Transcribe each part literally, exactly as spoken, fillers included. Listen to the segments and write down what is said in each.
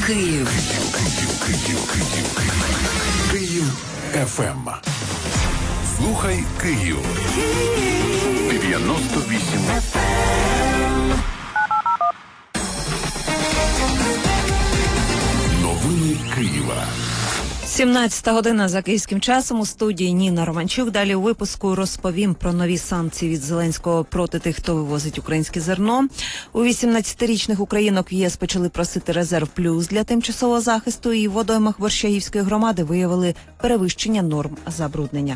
Київ. Київ еф ем. Слухай Київ. дев'яносто вісім еф ем. Новини Києва. сімнадцята година за київським часом. У студії Ніна Романчук. Далі у випуску розповім про нові санкції від Зеленського проти тих, хто вивозить українське зерно. У вісімнадцятирічних українок в ЄС почали просити резерв плюс для тимчасового захисту, і в водоймах Борщагівської громади виявили перевищення норм забруднення.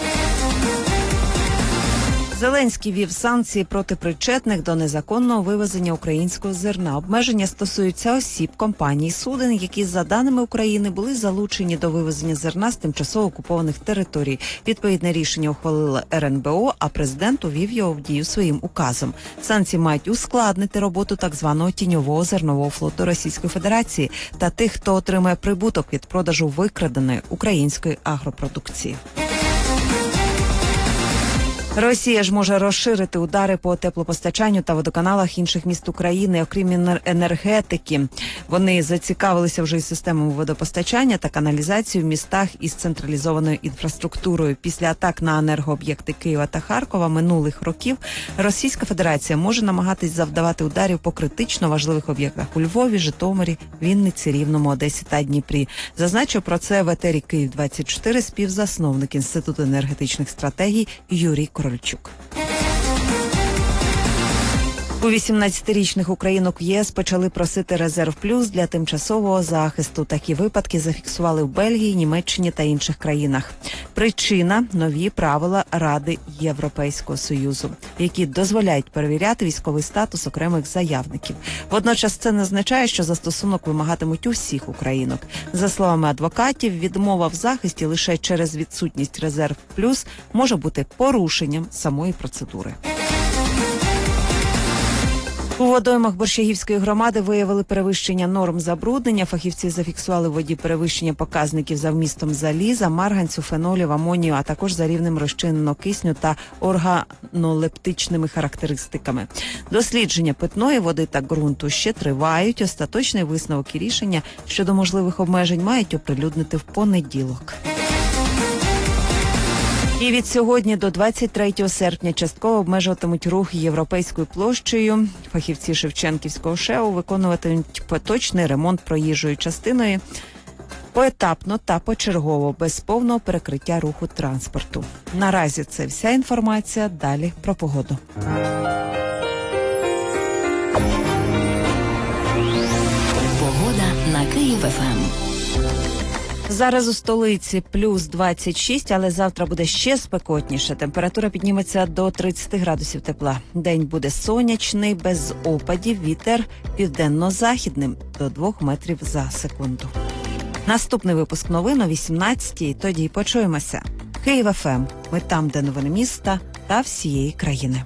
Зеленський ввів санкції проти причетних до незаконного вивезення українського зерна. Обмеження стосуються осіб, компаній, суден, які, за даними України, були залучені до вивезення зерна з тимчасово окупованих територій. Відповідне рішення ухвалила ер ен бе о, а президент увів його в дію своїм указом. Санкції мають ускладнити роботу так званого тіньового зернового флоту Російської Федерації та тих, хто отримує прибуток від продажу викраденої української агропродукції. Росія ж може розширити удари по теплопостачанню та водоканалах інших міст України, окрім енергетики. Вони зацікавилися вже із системами водопостачання та каналізації в містах із централізованою інфраструктурою. Після атак на енергооб'єкти Києва та Харкова минулих років Російська Федерація може намагатись завдавати ударів по критично важливих об'єктах у Львові, Житомирі, Вінниці, Рівному, Одесі та Дніпрі. Зазначив про це в етері Київ двадцять чотири співзасновник Інституту енергетичних стратегій Юрій Корольчук. У вісімнадцятирічних українок в ЄС почали просити резерв плюс для тимчасового захисту. Такі випадки зафіксували в Бельгії, Німеччині та інших країнах. Причина – нові правила Ради Європейського Союзу, які дозволяють перевіряти військовий статус окремих заявників. Водночас це не означає, що застосунок вимагатимуть у всіх українок. За словами адвокатів, відмова в захисті лише через відсутність резерв плюс може бути порушенням самої процедури. У водоймах Борщагівської громади виявили перевищення норм забруднення. Фахівці зафіксували в воді перевищення показників за вмістом заліза, марганцю, фенолів, амонію, а також за рівнем розчиненого кисню та органолептичними характеристиками. Дослідження питної води та ґрунту ще тривають. Остаточний висновок і рішення щодо можливих обмежень мають оприлюднити в понеділок. І від сьогодні до двадцять третього серпня частково обмежуватимуть рух Європейською площею. Фахівці Шевченківського ШЕО виконуватимуть поточний ремонт проїжджої частиною поетапно та почергово, без повного перекриття руху транспорту. Наразі це вся інформація. Далі про погоду. Погода на Київ еф ем. Зараз у столиці плюс двадцять шість, але завтра буде ще спекотніше. Температура підніметься до тридцяти градусів тепла. День буде сонячний, без опадів, вітер південно-західним до двох метрів за секунду. Наступний випуск новин о вісімнадцятій, тоді й почуємося. Київ еф ем. Ми там, де новини міста та всієї країни.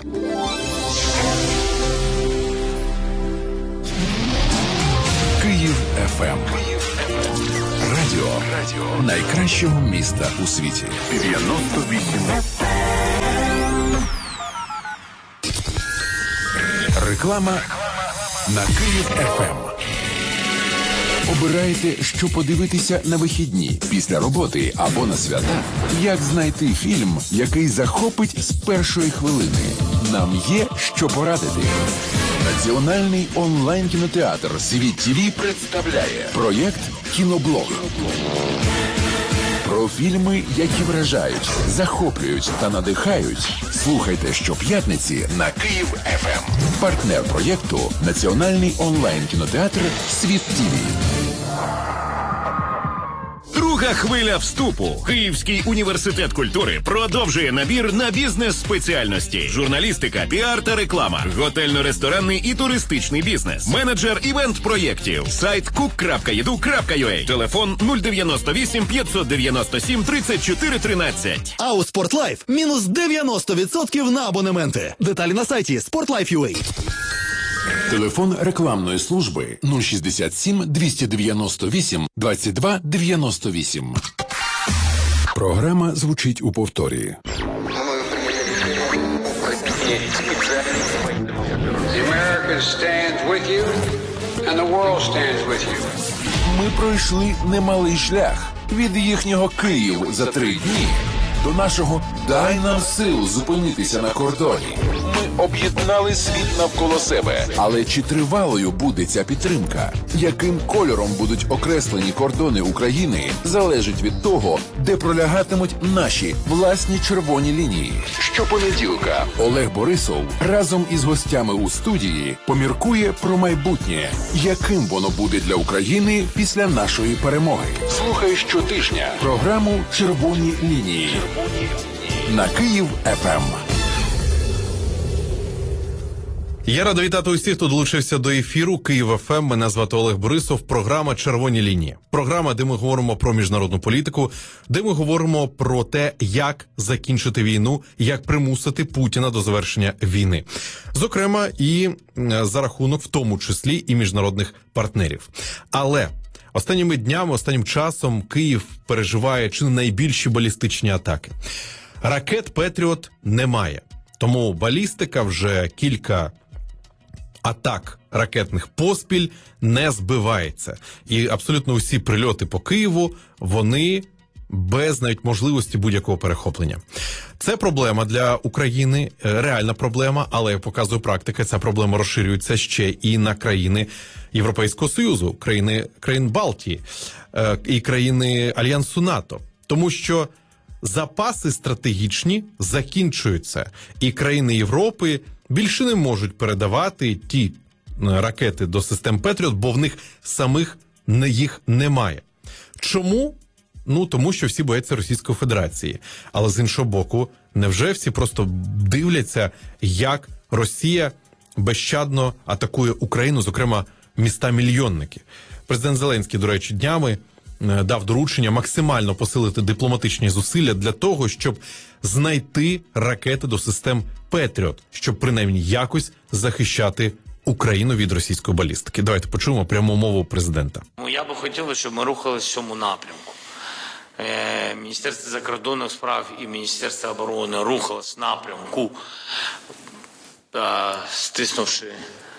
Київ еф ем. Радіо. Радіо найкращого міста у світі. дев'яносто вісім еф ем. Реклама на Київ еф ем. Обираєте, що подивитися на вихідні, після роботи або на свята? Як знайти фільм, який захопить з першої хвилини? Нам є що порадити. Національний онлайн-кінотеатр «Світ ТІВІ» представляє проєкт «Кіноблог». Про фільми, які вражають, захоплюють та надихають. Слухайте щоп'ятниці на Київ еф ем. Партнер проєкту – Національний онлайн-кінотеатр «Світ ТІВІ». Друга хвиля вступу. Київський університет культури продовжує набір на бізнес-спеціальності. Журналістика, піар та реклама, готельно-ресторанний і туристичний бізнес, менеджер івент-проєктів, сайт кук крапка і ді ю крапка ю а, телефон нуль дев'яносто вісім п'ятсот дев'яносто сім тридцять чотири тринадцять. А у Спортлайф мінус дев'яносто відсотків на абонементи. Деталі на сайті спортлайф крапка ю а. Телефон рекламної служби нуль шістдесят сім двісті дев'яносто вісім двадцять два дев'яносто вісім. Програма звучить у повторі. The Americans stand with you. and the world stands with you. Ми пройшли немалий шлях від їхнього Київ за три дні до нашого «дай нам сил зупинитися на кордоні». Ми об'єднали світ навколо себе. Але чи тривалою буде ця підтримка? Яким кольором будуть окреслені кордони України, залежить від того, де пролягатимуть наші власні червоні лінії. Щопонеділка Олег Борисов разом із гостями у студії поміркує про майбутнє. Яким воно буде для України після нашої перемоги? Слухай щотижня програму «Червоні лінії» на Київ еф ем. Я радий вітати усіх, хто долучився до ефіру Київ еф ем. Мене звати Олег Борисов. Програма «Червоні лінії». Програма, де ми говоримо про міжнародну політику, де ми говоримо про те, як закінчити війну, як примусити Путіна до завершення війни. Зокрема, і за рахунок, в тому числі, і міжнародних партнерів. Але останніми днями, останнім часом Київ переживає чи не найбільші балістичні атаки. Ракет «Петріот» немає. Тому балістика вже кілька атак ракетних поспіль не збивається. І абсолютно усі прильоти по Києву, вони без навіть можливості будь-якого перехоплення. Це проблема для України, реальна проблема, але, як показує практика, ця проблема розширюється ще і на країни Європейського Союзу, країни, країн Балтії і країни Альянсу НАТО. Тому що запаси стратегічні закінчуються, і країни Європи більше не можуть передавати ті ракети до систем «Петріот», бо в них самих не, їх немає. Чому? Ну, тому що всі бояться Російської Федерації. Але з іншого боку, невже всі просто дивляться, як Росія безщадно атакує Україну, зокрема міста-мільйонники? Президент Зеленський, до речі, днями дав доручення максимально посилити дипломатичні зусилля для того, щоб знайти ракети до систем «Петріот», щоб принаймні якось захищати Україну від російської балістики. Давайте почуємо пряму мову президента. Я би хотів, щоб ми рухалися в цьому напрямку. Міністерство закордонних справ і Міністерство оборони рухалось в напрямку, стиснувши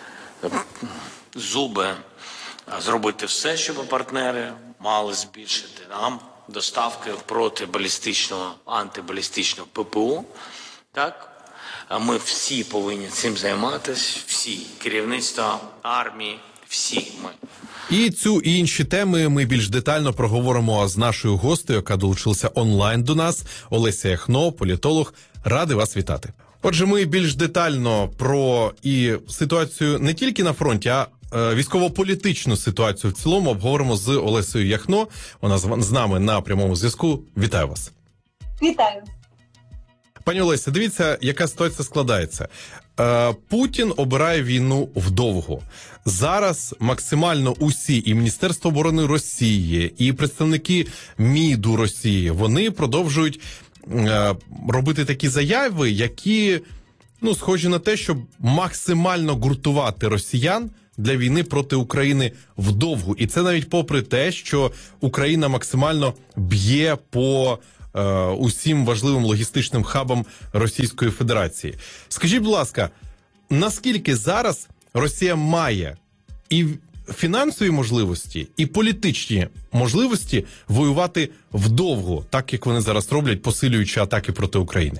зуби, зробити все, щоб партнери мали збільшити нам доставки протибалістичного, антибалістичного ППО. Так? Ми всі повинні цим займатися, всі, керівництво армії, всі ми. І цю і інші теми ми більш детально проговоримо з нашою гостею, яка долучилася онлайн до нас, Олеся Яхно, політолог. Радий вас вітати. Отже, ми більш детально про і ситуацію не тільки на фронті, а військово-політичну ситуацію в цілому обговоримо з Олесею Яхно. Вона з нами на прямому зв'язку. Вітаю вас. Вітаю. Пані Олеся, дивіться, яка ситуація складається. Путін обирає війну вдовго. Зараз максимально усі, і Міністерство оборони Росії, і представники МІДу Росії, вони продовжують робити такі заяви, які, ну, схожі на те, щоб максимально гуртувати росіян для війни проти України вдовгу. І це навіть попри те, що Україна максимально б'є по е, усім важливим логістичним хабам Російської Федерації. Скажіть, будь ласка, наскільки зараз Росія має і фінансові можливості, і політичні можливості воювати вдовго, так як вони зараз роблять, посилюючи атаки проти України?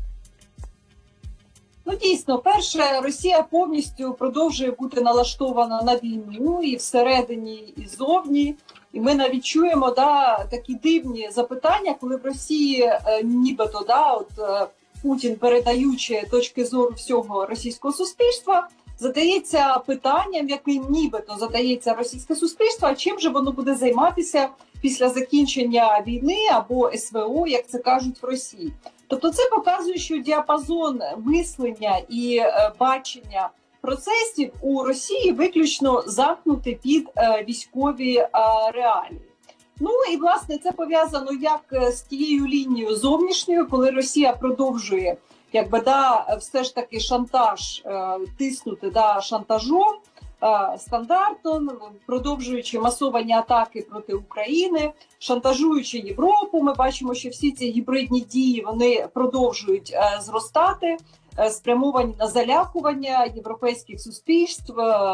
Ну, дійсно, перше, Росія повністю продовжує бути налаштована на війну і всередині, і зовні. І ми навіть чуємо, да, такі дивні запитання, коли в Росії е, нібито, да, от е, Путін, передаючи точки зору всього російського суспільства, задається питанням, яким нібито задається російське суспільство, а чим же воно буде займатися після закінчення війни або ес ве о, як це кажуть в Росії. Тобто це показує, що діапазон мислення і е, бачення процесів у Росії виключно замкнути під е, військові е, реалії. Ну і, власне, це пов'язано як з тією лінією зовнішньою, коли Росія продовжує, якби, да, все ж таки шантаж, е, тиснути, да, шантажом, е, стандартом, продовжуючи масовані атаки проти України, шантажуючи Європу. Ми бачимо, що всі ці гібридні дії, вони продовжують е, зростати. спрямовані на залякування європейських суспільств,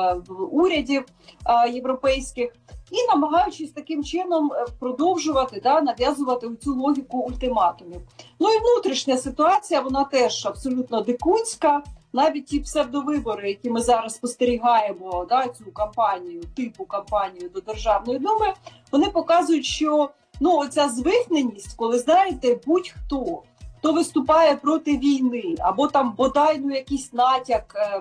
урядів європейських, і намагаючись таким чином продовжувати, да, нав'язувати цю логіку ультиматумів. Ну і внутрішня ситуація, вона теж абсолютно дикунська. Навіть ті псевдовибори, які ми зараз спостерігаємо, да, цю кампанію, типу кампанію до Державної Думи, вони показують, що ну, оця звихненість, коли, знаєте, будь-хто, хто виступає проти війни, або там бодай ну, якийсь натяк е,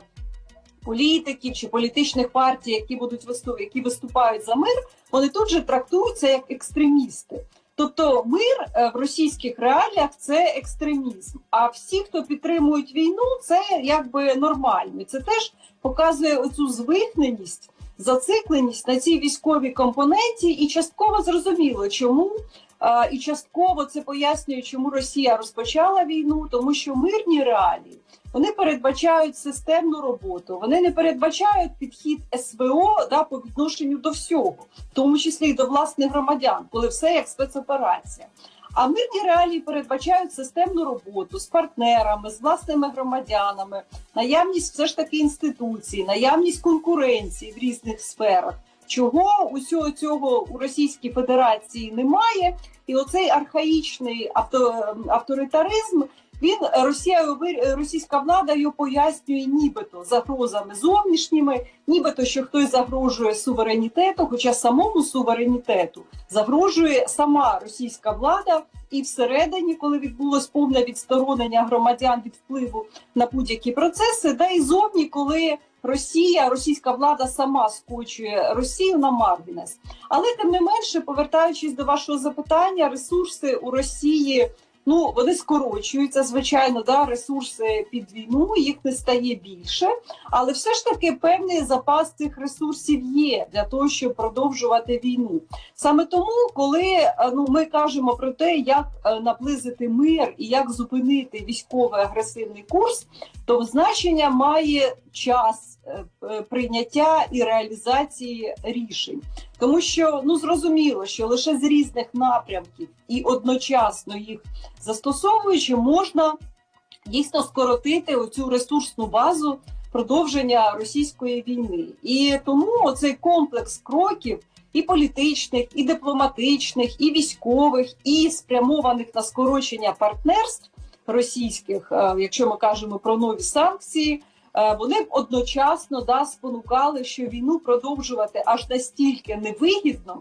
політиків чи політичних партій, які будуть виступ, які виступають за мир, вони тут же трактуються як екстремісти. Тобто мир в російських реаліях – це екстремізм, а всі, хто підтримують війну, це якби нормально. І це теж показує оцю звихненість, зацикленість на цій військовій компоненті, і частково зрозуміло, чому, і частково це пояснює, чому Росія розпочала війну, тому що мирні реалії, вони передбачають системну роботу, вони не передбачають підхід ес ве о, да, по відношенню до всього, в тому числі і до власних громадян, коли все як спецоперація. А мирні реалії передбачають системну роботу з партнерами, з власними громадянами, наявність все ж таки інституцій, наявність конкуренції в різних сферах, чого усього цього у Російській Федерації немає. І оцей архаїчний авто, авторитаризм, він, Росія, російська влада його пояснює нібито загрозами зовнішніми, нібито, що хтось загрожує суверенітету, хоча самому суверенітету загрожує сама російська влада, і всередині, коли відбулось повне відсторонення громадян від впливу на будь-які процеси, да і зовні, коли Росія, російська влада сама скочує Росію на маргінес. Але тим не менше, повертаючись до вашого запитання, ресурси у Росії, ну, вони скорочуються, звичайно, да, ресурси під війну, їх не стає більше, але все ж таки певний запас цих ресурсів є для того, щоб продовжувати війну. Саме тому, коли ну, ми кажемо про те, як наблизити мир і як зупинити військовий агресивний курс, то значення має час прийняття і реалізації рішень. Тому що, ну, зрозуміло, що лише з різних напрямків і одночасно їх застосовуючи, можна дійсно скоротити оцю ресурсну базу продовження російської війни. І тому цей комплекс кроків і політичних, і дипломатичних, і військових, і спрямованих на скорочення партнерств російських, якщо ми кажемо про нові санкції, вони б одночасно да, спонукали, що війну продовжувати аж настільки невигідно,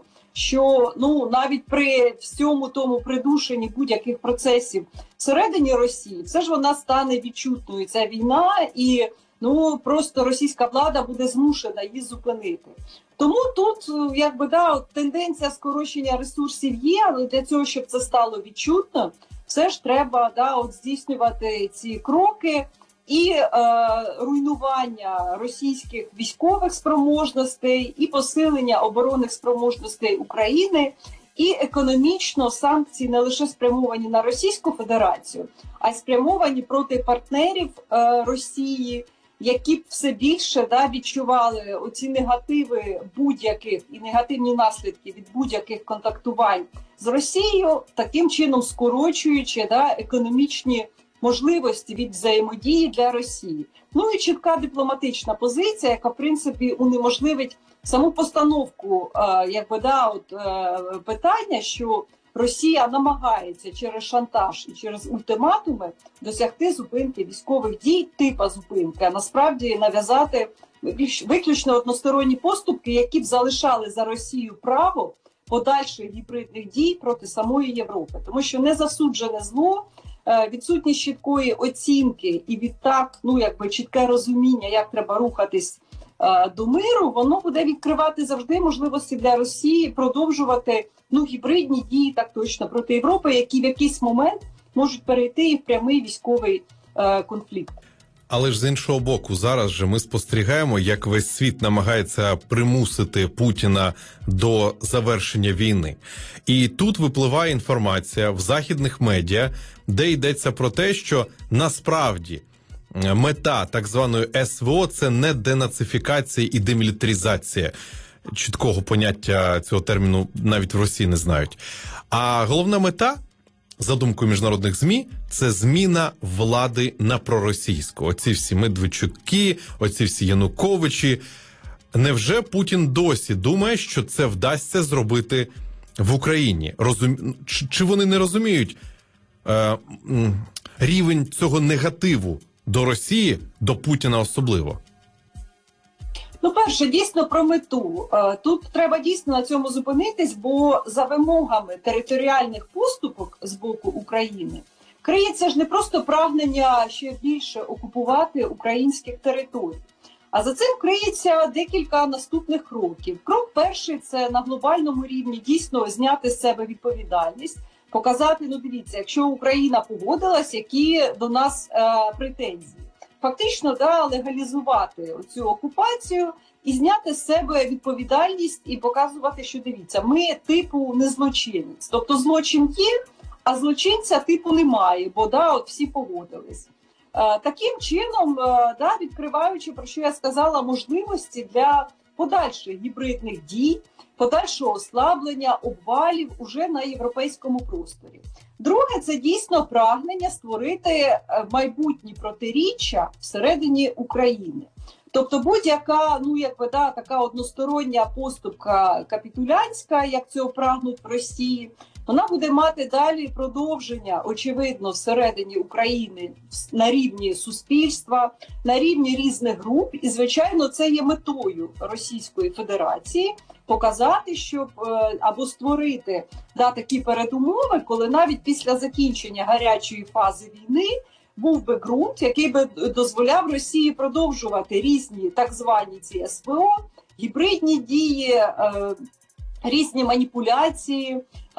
що ну, навіть при всьому тому придушенні будь-яких процесів всередині Росії, все ж вона стане відчутною, ця війна, і ну, просто російська влада буде змушена її зупинити. Тому тут якби, да, тенденція скорочення ресурсів є, але для цього, щоб це стало відчутно, все ж треба да, от, здійснювати ці кроки, і е, руйнування російських військових спроможностей, і посилення оборонних спроможностей України, і економічно санкції не лише спрямовані на Російську Федерацію, а й спрямовані проти партнерів е, Росії, які б все більше да, відчували оці негативи будь-яких і негативні наслідки від будь-яких контактувань з Росією, таким чином скорочуючи да, економічні можливості від взаємодії для Росії. Ну і чітка дипломатична позиція, яка, в принципі, унеможливить саму постановку е, якби, да, от, е, питання, що Росія намагається через шантаж і через ультиматуми досягти зупинки військових дій, типа зупинки, а насправді нав'язати виключно односторонні поступки, які б залишали за Росію право подальших гібридних дій проти самої Європи. Тому що незасуджене зло, відсутність чіткої оцінки і відтак, ну, якби чітке розуміння, як треба рухатись е, до миру, воно буде відкривати завжди можливості для Росії продовжувати ну, гібридні дії так точно проти Європи, які в якийсь момент можуть перейти і в прямий військовий е, конфлікт. Але ж з іншого боку, зараз же ми спостерігаємо, як весь світ намагається примусити Путіна до завершення війни. І тут випливає інформація в західних медіа, де йдеться про те, що насправді мета так званої ес ве о – це не денацифікація і демілітаризація. Чіткого поняття цього терміну навіть в Росії не знають. А головна мета – за думкою міжнародних ЗМІ, це зміна влади на проросійську. Оці всі Медведчуки, оці всі Януковичі. Невже Путін досі думає, що це вдасться зробити в Україні? Розум... Чи вони не розуміють е, рівень цього негативу до Росії, до Путіна особливо? Ну, перше, дійсно про мету. Тут треба дійсно на цьому зупинитись, бо за вимогами територіальних поступок з боку України криється ж не просто прагнення ще більше окупувати українських територій, а за цим криється декілька наступних кроків. Крок перший – це на глобальному рівні дійсно зняти з себе відповідальність, показати, ну дивіться, якщо Україна погодилась, які до нас е, претензії. Фактично, да, легалізувати цю окупацію і зняти з себе відповідальність і показувати, що дивіться, ми типу не злочинець. Тобто злочин є, а злочинця типу немає, бо да, от всі погодились. Е, таким чином, е, да, відкриваючи, про що я сказала, можливості для подальших гібридних дій, подальшого ослаблення, обвалів уже на європейському просторі. Друге, це дійсно прагнення створити майбутні протиріччя всередині України. Тобто будь-яка, ну якби да, така одностороння поступка капітулянська, як цього прагнуть в Росії, вона буде мати далі продовження, очевидно, всередині України на рівні суспільства, на рівні різних груп. І, звичайно, це є метою Російської Федерації показати, щоб або створити да, такі передумови, коли навіть після закінчення гарячої фази війни був би ґрунт, який би дозволяв Росії продовжувати різні так звані ці СВО, гібридні дії, різні маніпуляції,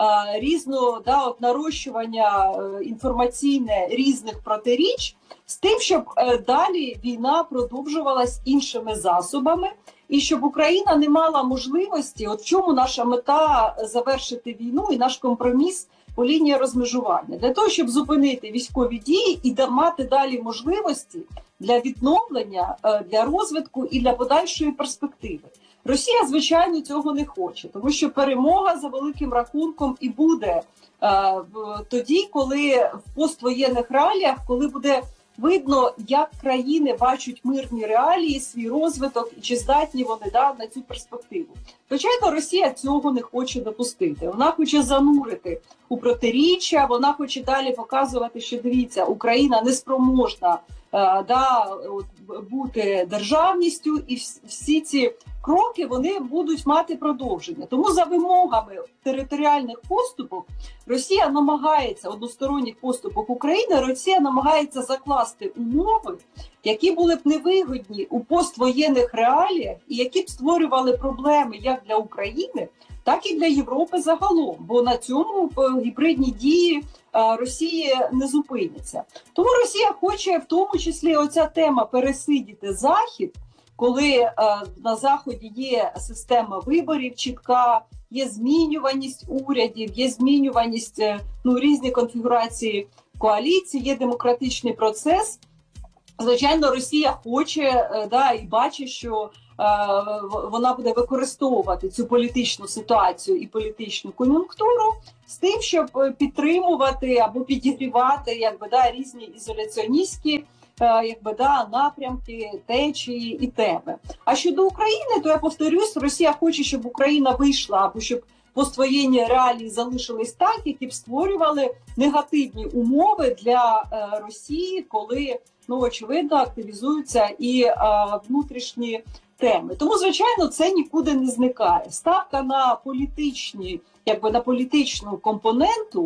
різного да, от нарощування інформаційне різних протиріч, з тим, щоб далі війна продовжувалась іншими засобами, і щоб Україна не мала можливості, от в чому наша мета завершити війну і наш компроміс по лінії розмежування, для того, щоб зупинити військові дії і мати далі можливості для відновлення, для розвитку і для подальшої перспективи. Росія, звичайно, цього не хоче, тому що перемога за великим рахунком і буде е, тоді, коли в поствоєнних реаліях, коли буде видно, як країни бачать мирні реалії, свій розвиток, і чи здатні вони да, на цю перспективу. Звичайно, Росія цього не хоче допустити. Вона хоче занурити у протиріччя, вона хоче далі показувати, що, дивіться, Україна неспроможна е, да, от, бути державністю, і всі ці кроки вони будуть мати продовження. Тому за вимогами територіальних поступок Росія намагається, односторонніх поступок України, Росія намагається закласти умови, які були б невигодні у поствоєнних реаліях і які б створювали проблеми як для України, так і для Європи загалом. Бо на цьому гібридні дії Росії не зупиняться. Тому Росія хоче в тому числі оця тема пересидіти Захід, коли е, на Заході є система виборів чітка, є змінюваність урядів, є змінюваність е, ну, різні конфігурації коаліції, є демократичний процес. Звичайно, Росія хоче е, да, і бачить, що е, вона буде використовувати цю політичну ситуацію і політичну кон'юнктуру з тим, щоб підтримувати або підігрівати якби, да, різні ізоляціоністські якби, да, напрямки, течії і теми. А щодо України, то я повторюсь, Росія хоче, щоб Україна вийшла, або щоб поствоєнні реалії залишились так, які б створювали негативні умови для е, Росії, коли, ну, очевидно, активізуються і е, внутрішні теми. Тому, звичайно, це нікуди не зникає. Ставка на політичні, якби на політичну компоненту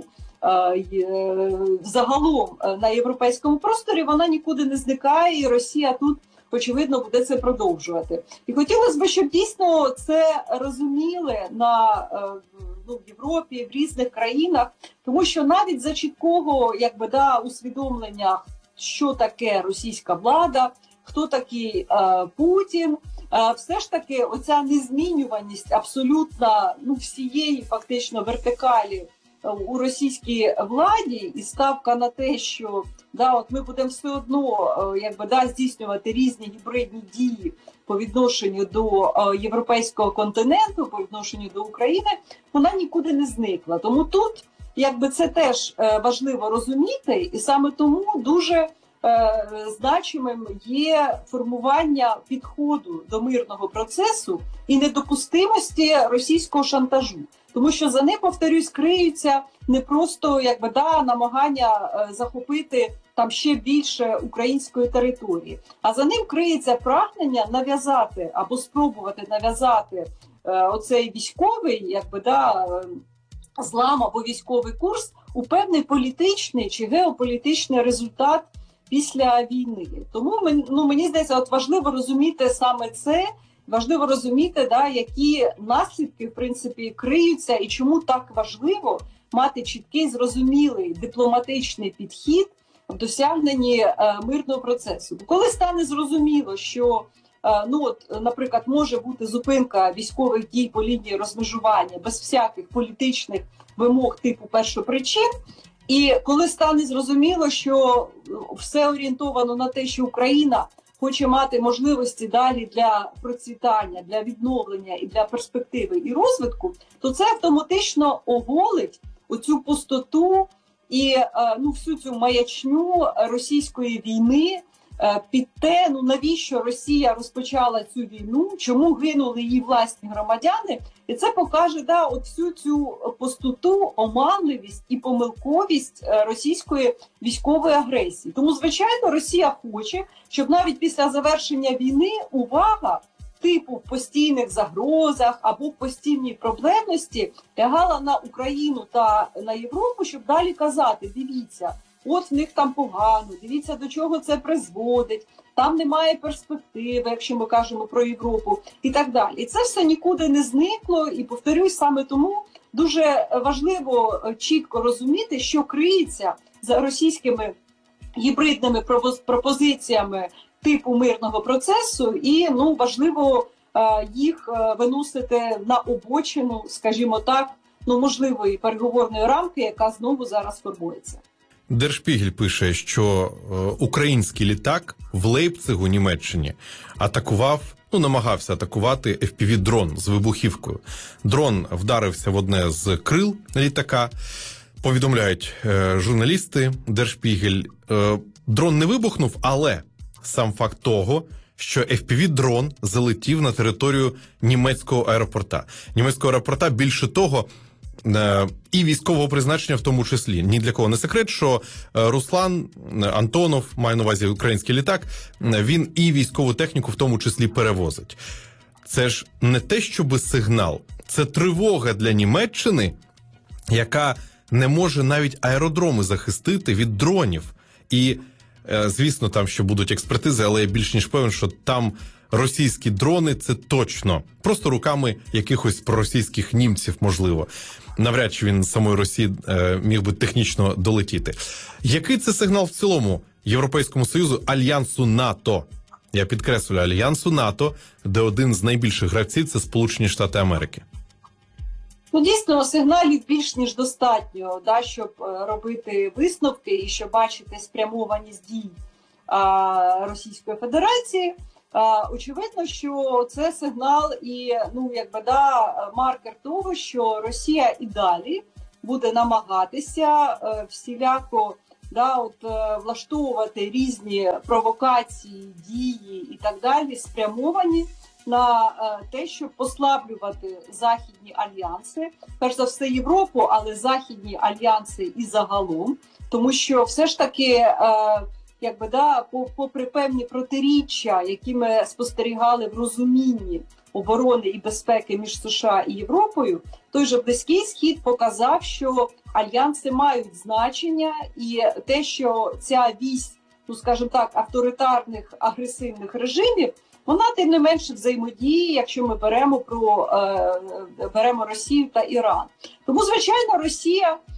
загалом на європейському просторі, вона нікуди не зникає, і Росія тут, очевидно, буде це продовжувати. І хотілося б, щоб дійсно це розуміли на, ну, в Європі, в різних країнах, тому що навіть за чіткого якби, да, усвідомлення, що таке російська влада, хто такий е, Путін, е, все ж таки оця незмінюваність абсолютно, ну, всієї фактично вертикалі у російській владі, і ставка на те, що да, от ми будемо все одно якби, да, здійснювати різні гібридні дії по відношенню до європейського континенту, по відношенню до України, вона нікуди не зникла. Тому тут якби це теж е, важливо розуміти, і саме тому дуже е, значимим є формування підходу до мирного процесу і недопустимості російського шантажу. Тому що за ним, повторюсь, криються не просто якби, да, намагання е, захопити там ще більше української території, а за ним криється прагнення нав'язати або спробувати нав'язати е, оцей військовий, якби, да, е, злам або військовий курс у певний політичний чи геополітичний результат після війни. Тому ну, мені здається, от важливо розуміти саме це, важливо розуміти, да, які наслідки, в принципі, криються і чому так важливо мати чіткий, зрозумілий дипломатичний підхід в досягненні е, мирного процесу. Коли стане зрозуміло, що, е, ну от, наприклад, може бути зупинка військових дій по лінії розмежування без всяких політичних вимог типу першопричин, і коли стане зрозуміло, що все орієнтовано на те, що Україна хоче мати можливості далі для процвітання, для відновлення і для перспективи і розвитку, то це автоматично оголить оцю пустоту і ну, всю цю маячню російської війни під те, ну навіщо Росія розпочала цю війну, чому гинули її власні громадяни. І це покаже да, от всю цю пустоту, оманливість і помилковість російської військової агресії. Тому, звичайно, Росія хоче, щоб навіть після завершення війни увага типу в постійних загрозах або в постійній проблемності лягала на Україну та на Європу, щоб далі казати, дивіться, от в них там погано, дивіться, до чого це призводить, там немає перспективи, якщо ми кажемо про Європу, і так далі. І це все нікуди не зникло, і, повторюсь, саме тому дуже важливо чітко розуміти, що криється за російськими гібридними пропозиціями типу мирного процесу, і ну, важливо їх виносити на обочину, скажімо так, ну, можливої переговорної рамки, яка знову зараз формується. Der Spiegel пише, що е, український літак в Лейпцигу, Німеччині, атакував, ну, намагався атакувати еф пі ві-дрон з вибухівкою. Дрон вдарився в одне з крил літака, повідомляють е, журналісти Der Spiegel. Е, дрон не вибухнув, але сам факт того, що еф пі ві-дрон залетів на територію німецького аеропорта. Німецького аеропорта, більше того, і військового призначення в тому числі. Ні для кого не секрет, що Руслан Антонов, має на увазі український літак, він і військову техніку в тому числі перевозить. Це ж не те, щоби сигнал, це тривога для Німеччини, яка не може навіть аеродроми захистити від дронів. І, звісно, там ще будуть експертизи, але я більш ніж певен, що там російські дрони – це точно. Просто руками якихось проросійських німців, можливо. Навряд чи він з самої Росії е, міг би технічно долетіти. Який це сигнал в цілому Європейському Союзу, Альянсу НАТО? Я підкреслюю, Альянсу НАТО, де один з найбільших гравців – це Сполучені Штати Америки. Ну, дійсно, сигналів більш ніж достатньо, да, щоб робити висновки і щоб бачити спрямованість дій а, Російської Федерації. А, очевидно, що це сигнал і, ну, якби, да, маркер того, що Росія і далі буде намагатися е, всіляко да, от, е, влаштовувати різні провокації, дії і так далі, спрямовані на е, те, щоб послаблювати західні альянси, перш за все Європу, але західні альянси і загалом, тому що все ж таки, е, якби, да, попри певні протиріччя, які ми спостерігали в розумінні оборони і безпеки між США і Європою, той же Близький Схід показав, що альянси мають значення, і те, що ця вісь, ну, скажімо так, авторитарних агресивних режимів, вона тим не менше взаємодіє, якщо ми беремо про е, беремо Росію та Іран. Тому, звичайно, Росія е,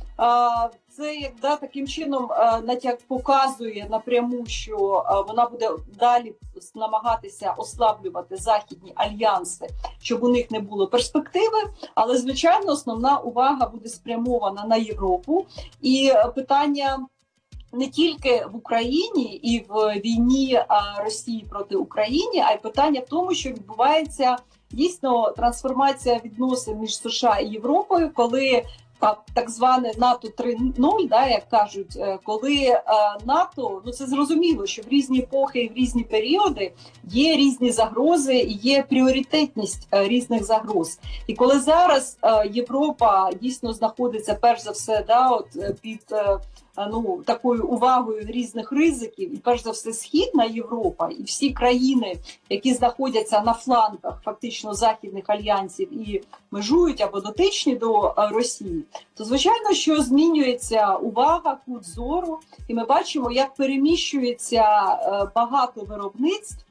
це як да, таким чином е, натяк показує напряму, що е, вона буде далі намагатися ослаблювати західні альянси, щоб у них не було перспективи. Але, звичайно, основна увага буде спрямована на Європу. І питання не тільки в Україні і в війні Росії проти України, а й питання в тому, що відбувається дійсно трансформація відносин між США і Європою, коли так зване НАТО три нуль, да, як кажуть, коли е, НАТО, ну це зрозуміло, що в різні епохи і в різні періоди є різні загрози і є пріоритетність е, різних загроз. І коли зараз е, Європа дійсно знаходиться перш за все, да, от під е, ну, такою увагою різних ризиків, і перш за все Східна Європа, і всі країни, які знаходяться на флангах фактично західних альянсів і межують або дотичні до Росії, то звичайно, що змінюється увага, кут зору, і ми бачимо, як переміщується багато виробництв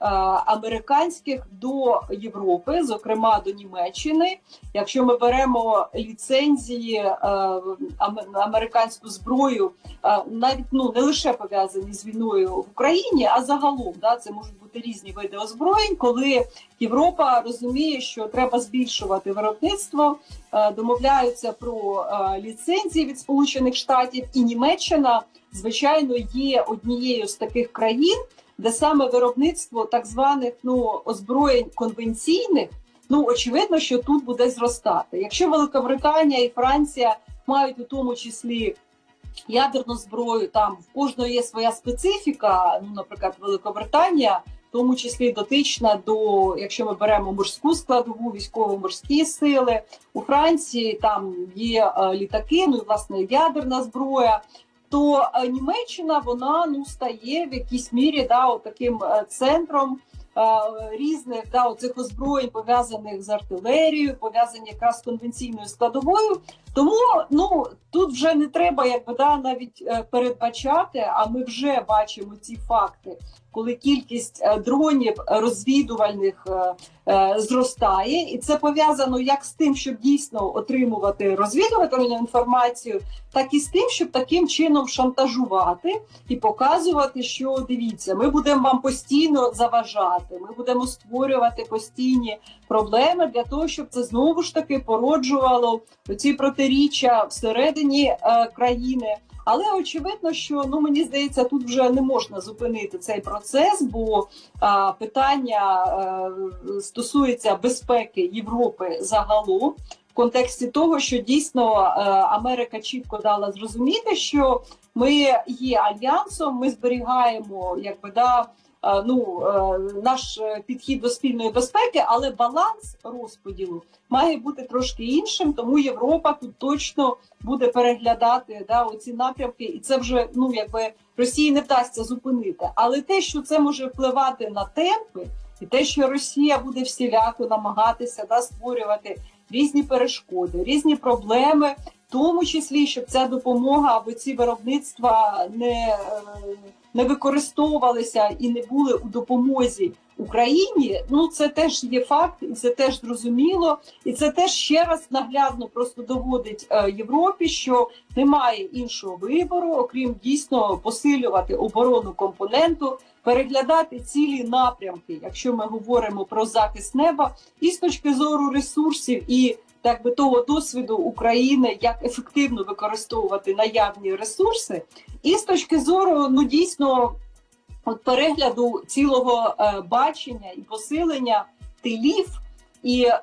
американських до Європи, зокрема до Німеччини. Якщо ми беремо ліцензії на американську зброю, навіть ну не лише пов'язані з війною в Україні, а загалом, да, це можуть бути різні види озброєнь, коли Європа розуміє, що треба збільшувати виробництво, домовляються про ліцензії від Сполучених Штатів, і Німеччина, звичайно, є однією з таких країн, де саме виробництво так званих ну, озброєнь конвенційних, ну, очевидно, що тут буде зростати. Якщо Великобританія і Франція мають у тому числі ядерну зброю, там в кожної є своя специфіка, ну, наприклад, Великобританія, в тому числі дотична до, якщо ми беремо морську складову, військово-морські сили, у Франції там є е, літаки, ну і, власне, ядерна зброя, то Німеччина, вона ну стає в якійсь мірі да, от таким центром е, різних да, оцих озброєнь, пов'язаних з артилерією, пов'язані якраз з конвенційною складовою. Тому ну тут вже не треба якби да навіть е, передбачати, а ми вже бачимо ці факти, коли кількість е, дронів розвідувальних е, е, зростає, і це пов'язано як з тим, щоб дійсно отримувати розвідувальну інформацію, так і з тим, щоб таким чином шантажувати і показувати, що дивіться, ми будемо вам постійно заважати, ми будемо створювати постійні проблеми для того, щоб це знову ж таки породжувало ці протиріччя всередині е, країни. Але очевидно, що ну мені здається, тут вже не можна зупинити цей процес, бо а, питання а, стосується безпеки Європи загалом, в контексті того, що дійсно а, Америка чітко дала зрозуміти, що ми є альянсом, ми зберігаємо якби да. Ну, наш підхід до спільної безпеки, але баланс розподілу має бути трошки іншим, тому Європа тут точно буде переглядати да, оці напрямки, і це вже, ну, якби Росії не вдасться зупинити. Але те, що це може впливати на темпи, і те, що Росія буде всіляко намагатися да, створювати різні перешкоди, різні проблеми, в тому числі, щоб ця допомога або ці виробництва не, не використовувалися і не були у допомозі Україні, ну це теж є факт, і це теж зрозуміло, і це теж ще раз наглядно просто доводить е, Європі, що немає іншого вибору, окрім дійсно посилювати оборонну компоненту, переглядати цілі напрямки, якщо ми говоримо про захист неба, і з точки зору ресурсів і так би того досвіду України, як ефективно використовувати наявні ресурси, і з точки зору, ну дійсно, от перегляду цілого е, бачення і посилення тилів і е,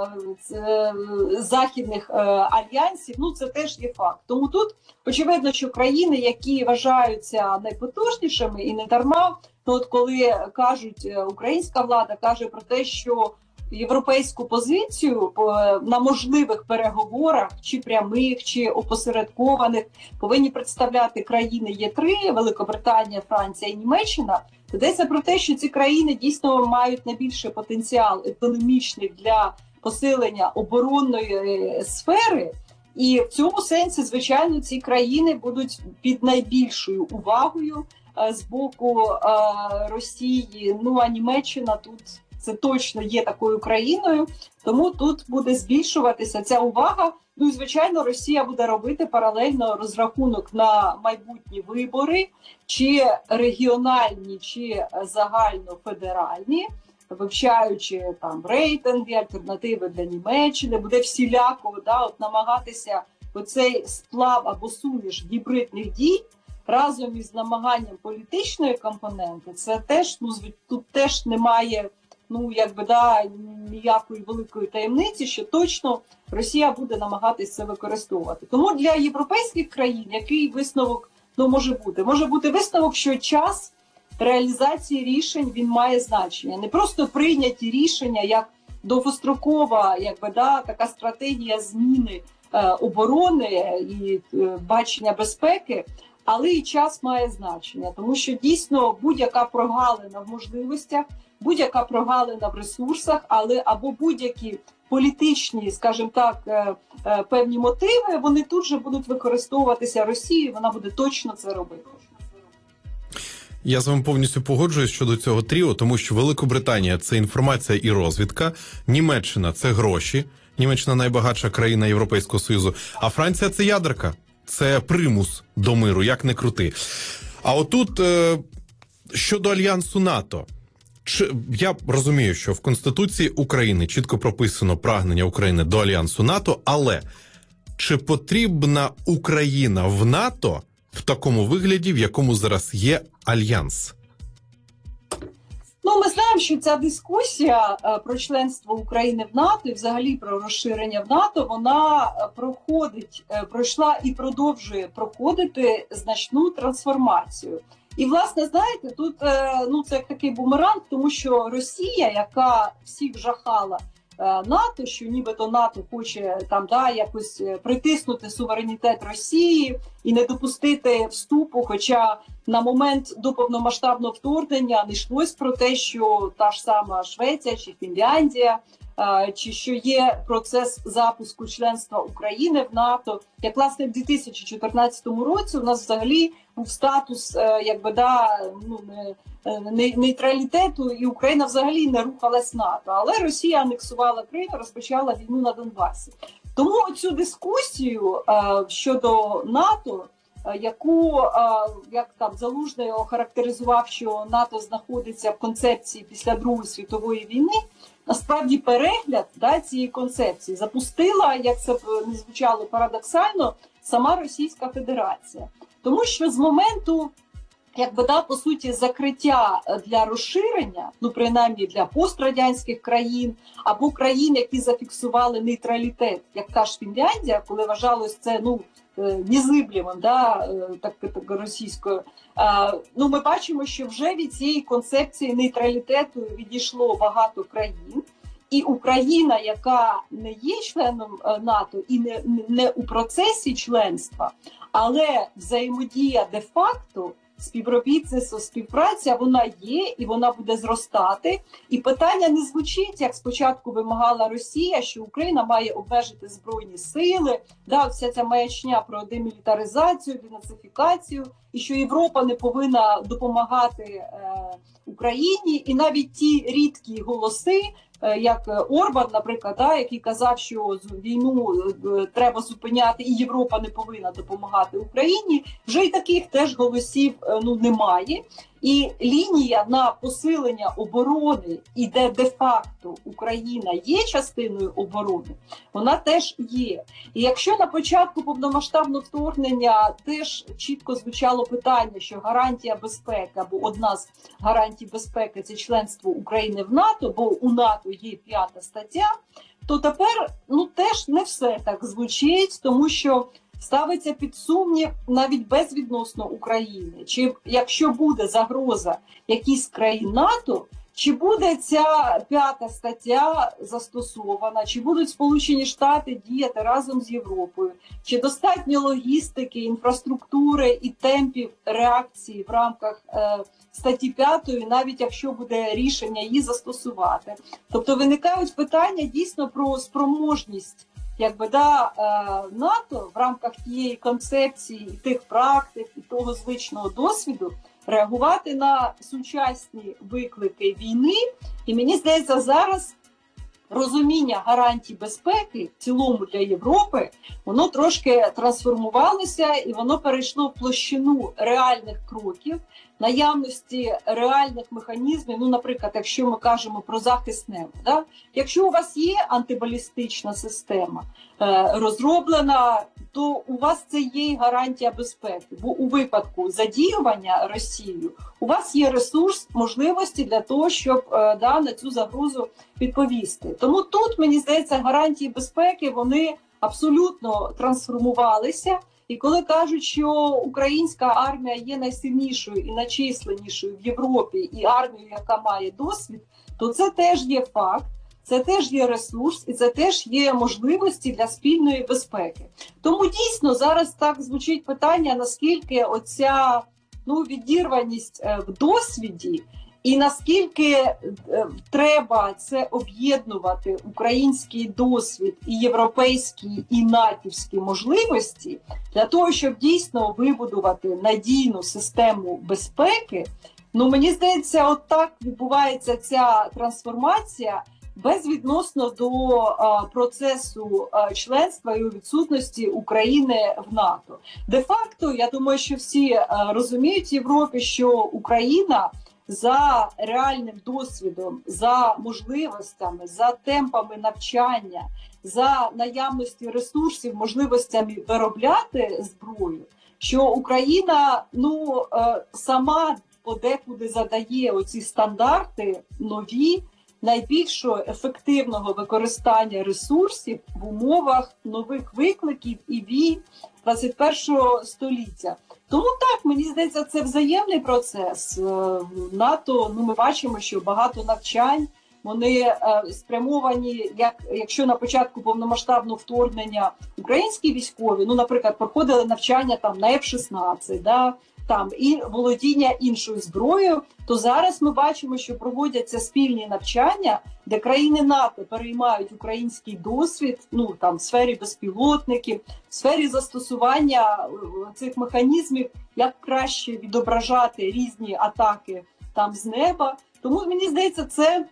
е, західних е, альянсів, ну це теж є факт. Тому тут очевидно, що країни, які вважаються найпотужнішими і не дарма, ну от коли кажуть, українська влада каже про те, що європейську позицію на можливих переговорах, чи прямих, чи опосередкованих, повинні представляти країни Є три, Великобританія, Франція і Німеччина. Йдеться про те, що ці країни дійсно мають найбільший потенціал економічний для посилення оборонної сфери. І в цьому сенсі, звичайно, ці країни будуть під найбільшою увагою з боку Росії. Ну, а Німеччина тут... це точно є такою країною, тому тут буде збільшуватися ця увага. Ну і, звичайно, Росія буде робити паралельно розрахунок на майбутні вибори, чи регіональні, чи загальнофедеральні, вивчаючи там рейтинги, альтернативи для Німеччини, буде всіляко да, от, намагатися оцей сплав або суміш гібридних дій разом із намаганням політичної компоненти, це теж, ну, тут теж немає ну якби да ніякої великої таємниці, що точно Росія буде намагатися це використовувати. Тому для європейських країн який висновок ну може бути? Може бути висновок, що час реалізації рішень він має значення, не просто прийняті рішення як довгострокова, якби да така стратегія зміни е, оборони і е, бачення безпеки. Але і час має значення, тому що дійсно будь-яка прогалина в можливостях, будь-яка прогалина в ресурсах, але або будь-які політичні, скажімо так, певні мотиви, вони тут же будуть використовуватися Росією, вона буде точно це робити. Я з вами повністю погоджуюсь щодо цього тріо, тому що Великобританія – це інформація і розвідка, Німеччина – це гроші, Німеччина – найбагатша країна Європейського Союзу, а Франція – це ядерка. Це примус до миру, як не крути. А отут, е, щодо Альянсу НАТО, чи, я розумію, що в Конституції України чітко прописано прагнення України до Альянсу НАТО, але чи потрібна Україна в НАТО в такому вигляді, в якому зараз є Альянс? Ну, ми знаємо, що ця дискусія про членство України в НАТО і взагалі про розширення в НАТО, вона проходить, пройшла і продовжує проходити значну трансформацію. І, власне, знаєте, тут ну, це як такий бумеранг, тому що Росія, яка всіх жахала НАТО, що нібито НАТО хоче там да якось притиснути суверенітет Росії і не допустити вступу, хоча на момент до повномасштабного вторгнення не йшлось про те, що та ж сама Швеція чи Фінляндія, чи що є процес запуску членства України в НАТО. Як, власне, в дві тисячі чотирнадцятому році у нас взагалі був статус якби да ну не нейтралітету, і Україна взагалі не рухалась в НАТО. Але Росія анексувала Крим, розпочала війну на Донбасі. Тому цю дискусію щодо НАТО, яку, як там Залужний охарактеризував, що НАТО знаходиться в концепції після Другої світової війни, насправді перегляд да, цієї концепції запустила, як це не звучало парадоксально, сама Російська Федерація. Тому що з моменту, якби да, по суті, закриття для розширення, ну принаймні для пострадянських країн, або країн, які зафіксували нейтралітет, як та ж Фінляндія, коли вважалось це, ну, незиблемим, да, так, так російською, а, ну ми бачимо, що вже від цієї концепції нейтралітету відійшло багато країн, і Україна, яка не є членом НАТО і не, не у процесі членства, але взаємодія де-факто, співробітництво, співпраця, вона є і вона буде зростати. І питання не звучить, як спочатку вимагала Росія, що Україна має обмежити збройні сили, да, вся ця маячня про демілітаризацію, денацифікацію, і що Європа не повинна допомагати е, Україні. І навіть ті рідкі голоси, як Орбан, наприклад, да, який казав, що війну треба зупиняти і Європа не повинна допомагати Україні, вже й таких теж голосів ну, немає. І лінія на посилення оборони, і де де-факто Україна є частиною оборони, вона теж є. І якщо на початку повномасштабного вторгнення теж чітко звучало питання, що гарантія безпеки, або одна з гарантій безпеки – це членство України в НАТО, бо у НАТО є п'ята стаття, то тепер ну, теж не все так звучить, тому що ставиться під сумнів навіть безвідносно України. Чи якщо буде загроза якійсь країн НАТО, чи буде ця п'ята стаття застосована, чи будуть Сполучені Штати діяти разом з Європою, чи достатньо логістики, інфраструктури і темпів реакції в рамках е, статті п'ятої, навіть якщо буде рішення її застосувати. Тобто виникають питання дійсно про спроможність якби да НАТО в рамках тієї концепції, і тих практик, і того звичного досвіду реагувати на сучасні виклики війни. І мені здається, зараз розуміння гарантій безпеки в цілому для Європи, воно трошки трансформувалося і воно перейшло в площину реальних кроків, наявності реальних механізмів. Ну, наприклад, якщо ми кажемо про захист неба, да? Якщо у вас є антибалістична система, розроблена то у вас це є і гарантія безпеки. Бо у випадку задіювання Росією у вас є ресурс, можливості для того, щоб да, на цю загрозу відповісти. Тому тут, мені здається, гарантії безпеки, вони абсолютно трансформувалися. І коли кажуть, що українська армія є найсильнішою і найчисленнішою в Європі, і армією, яка має досвід, то це теж є факт, це теж є ресурс, і це теж є можливості для спільної безпеки. Тому дійсно зараз так звучить питання, наскільки оця ну, відірваність в досвіді, і наскільки е, треба це об'єднувати, український досвід і європейські, і натівські можливості, для того, щоб дійсно вибудувати надійну систему безпеки, ну, мені здається, от так відбувається ця трансформація безвідносно до а, процесу а, членства і у відсутності України в НАТО. Де-факто, я думаю, що всі а, розуміють в Європі, що Україна за реальним досвідом, за можливостями, за темпами навчання, за наявності ресурсів, можливостями виробляти зброю, що Україна ну, сама подекуди задає оці стандарти нові, найбільшого ефективного використання ресурсів в умовах нових викликів і війн двадцять першого століття. Тому так, мені здається, це взаємний процес. В НАТО, ну, ми бачимо, що багато навчань, вони е, спрямовані, як, якщо на початку повномасштабного вторгнення українські військові, ну, наприклад, проходили навчання там на еф шістнадцять, да, там, і володіння іншою зброєю, то зараз ми бачимо, що проводяться спільні навчання, де країни НАТО переймають український досвід, ну, там, в сфері безпілотників, в сфері застосування цих механізмів, як краще відображати різні атаки там з неба. Тому, мені здається, це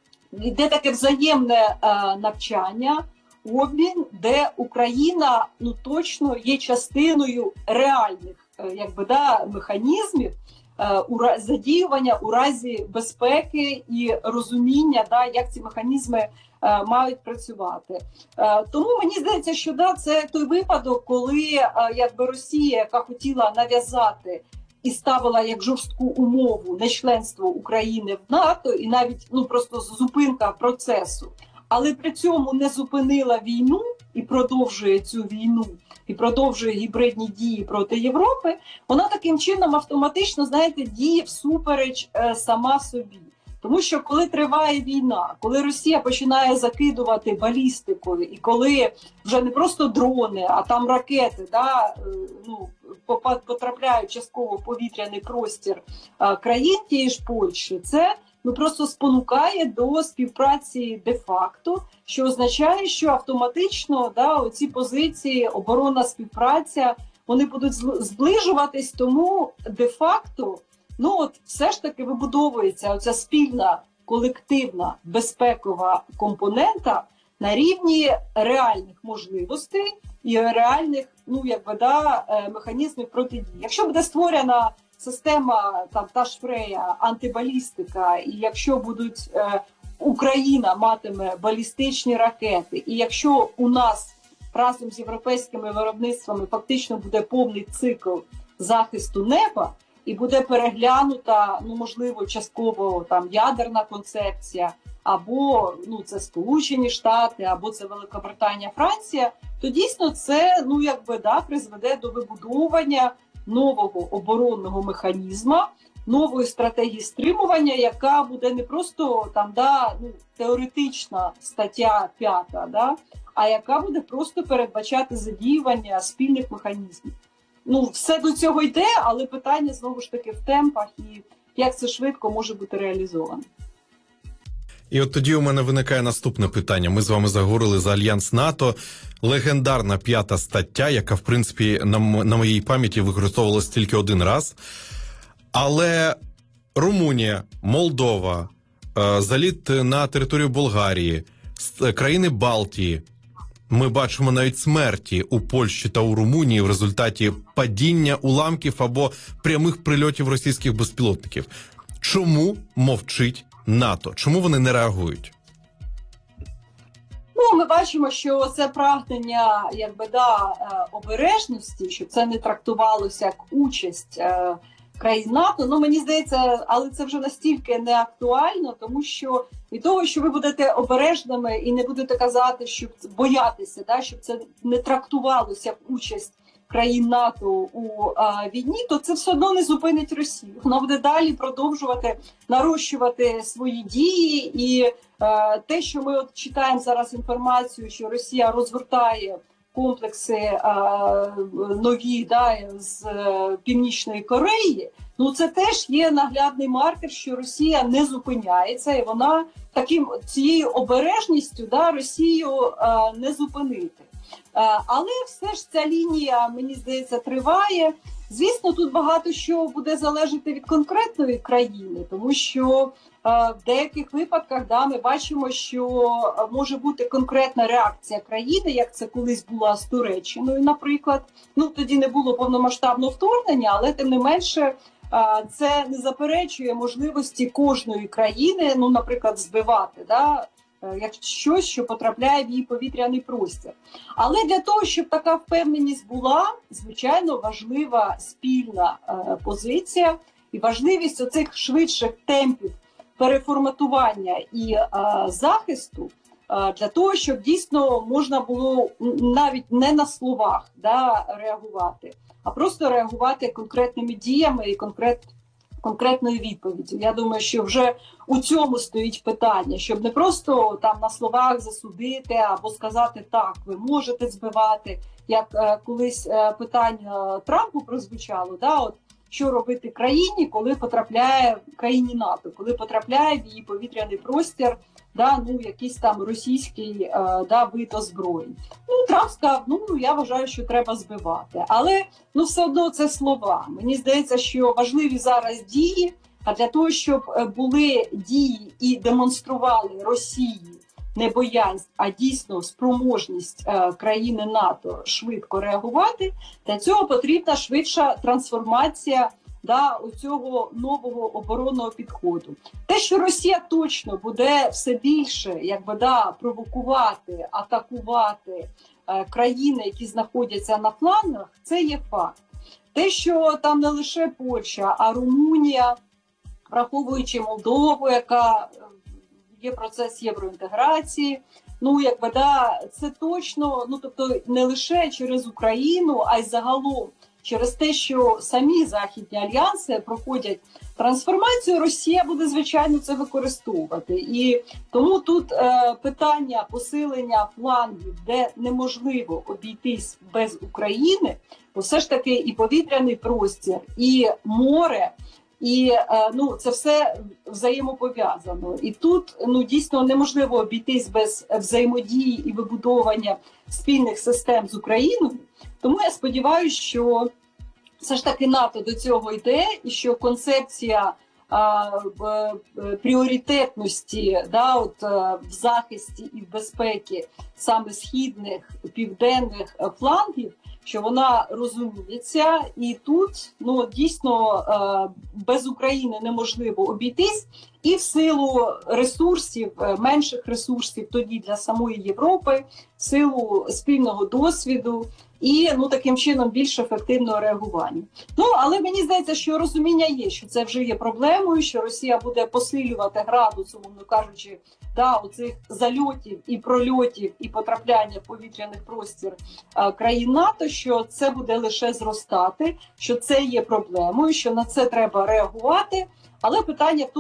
йде таке взаємне е, навчання, обмін, де Україна, ну, точно є частиною реальних якби, да, механізмів е, у, задіювання у разі безпеки і розуміння, да, як ці механізми е, мають працювати. Е, тому мені здається, що да, це той випадок, коли е, якби Росія, яка хотіла нав'язати і ставила як жорстку умову нечленство України в НАТО, і навіть ну, просто зупинка процесу, але при цьому не зупинила війну і продовжує цю війну, і продовжує гібридні дії проти Європи, вона таким чином автоматично, знаєте, діє всупереч е, сама собі. Тому що коли триває війна, коли Росія починає закидувати балістикою, і коли вже не просто дрони, а там ракети, да, е, ну, потрапляють частково в повітряний простір е, країн тієї ж Польщі, це ну, просто спонукає до співпраці де-факто, що означає, що автоматично да, оці позиції, оборонна співпраця, вони будуть зближуватись, тому де-факто ну, от, все ж таки вибудовується оця спільна колективна безпекова компонента на рівні реальних можливостей і реальних ну, якби, да, механізмів протидії. Якщо буде створена система, там, та ж Фрея, антибалістика, і якщо будуть, е, Україна матиме балістичні ракети, і якщо у нас разом з європейськими виробництвами фактично буде повний цикл захисту неба, і буде переглянута, ну, можливо, частково там ядерна концепція, або ну, це Сполучені Штати, або це Великобританія, Франція, то дійсно це ну, якби, да, призведе до вибудовування нового оборонного механізму, нової стратегії стримування, яка буде не просто там, да, ну, теоретична стаття п'ята, да, а яка буде просто передбачати задіювання спільних механізмів. Ну, все до цього йде, але питання, знову ж таки, в темпах і як це швидко може бути реалізовано. І от тоді у мене виникає наступне питання. Ми з вами заговорили за Альянс НАТО. Легендарна п'ята стаття, яка, в принципі, на, на моїй пам'яті використовувалась тільки один раз. Але Румунія, Молдова, е, заліт на територію Болгарії, країни Балтії. Ми бачимо навіть смерті у Польщі та у Румунії в результаті падіння уламків або прямих прильотів російських безпілотників. Чому мовчить НАТО? Чому вони не реагують? Ну, ми бачимо, що це прагнення, якби, да, обережності, щоб це не трактувалося як участь е, країн НАТО. Ну, мені здається, але це вже настільки не актуально, тому що від того, що ви будете обережними і не будете казати, щоб боятися, да, щоб це не трактувалося як участь країн НАТО у а, війні, то це все одно не зупинить Росію. Вона буде далі продовжувати нарощувати свої дії. І а, те, що ми от читаємо зараз інформацію, що Росія розгортає комплекси а, нові, да, з а, Північної Кореї, ну це теж є наглядний маркер, що Росія не зупиняється, і вона таким цією обережністю, да, Росію а, не зупинити. Але все ж ця лінія, мені здається, триває. Звісно, тут багато що буде залежати від конкретної країни, тому що в деяких випадках, да, ми бачимо, що може бути конкретна реакція країни, як це колись була з Туреччиною, наприклад. Ну, тоді не було повномасштабного вторгнення, але тим не менше це не заперечує можливості кожної країни, ну, наприклад, збивати, да, як щось, що потрапляє в її повітряний простір. Але для того, щоб така впевненість була, звичайно, важлива спільна е, позиція і важливість оцих швидших темпів переформатування і е, захисту е, для того, щоб дійсно можна було навіть не на словах, да, реагувати, а просто реагувати конкретними діями і конкретними конкретною відповіддю. Я думаю, що вже у цьому стоїть питання, щоб не просто там на словах засудити або сказати так, ви можете збивати, як е, колись е, питання Трампу прозвучало, да, от що робити країні, коли потрапляє країні НАТО, коли потрапляє в її повітряний простір, да, ну, якийсь там російський е, да, вид озброєнь. Ну, Трамп сказав, ну, я вважаю, що треба збивати. Але, ну, все одно це слова. Мені здається, що важливі зараз дії, а для того, щоб були дії і демонстрували Росії не боязнь, а дійсно спроможність е, країни НАТО швидко реагувати, для цього потрібна швидша трансформація, да, у цього нового оборонного підходу. Те, що Росія точно буде все більше, якби, да, провокувати, атакувати е, країни, які знаходяться на флангах, це є факт. Те, що там не лише Польща, а Румунія, враховуючи Молдову, яка є процес євроінтеграції, ну, якби, да, це точно, ну, тобто не лише через Україну, а й загалом через те, що самі західні альянси проходять трансформацію, Росія буде, звичайно, це використовувати. І тому тут е, питання посилення флангів, де неможливо обійтись без України, бо все ж таки і повітряний простір, і море, і е, ну, це все взаємопов'язано. І тут, ну, дійсно неможливо обійтись без взаємодії і вибудовування спільних систем з Україною. Тому я сподіваюся, що все ж таки НАТО до цього йде, і що концепція а, в, пріоритетності, да, от, в захисті і в безпеці саме східних, південних флангів, що вона розуміється, і тут, ну, дійсно без України неможливо обійтись, і в силу ресурсів, менших ресурсів тоді для самої Європи, в силу спільного досвіду і, ну, таким чином більш ефективного реагування. Ну, але мені здається, що розуміння є, що це вже є проблемою, що Росія буде посилювати градус, умовно кажучи, да, оцих зальотів і прольотів і потрапляння в повітряний простір а, країн НАТО, що це буде лише зростати, що це є проблемою, що на це треба реагувати. Але питання в тому,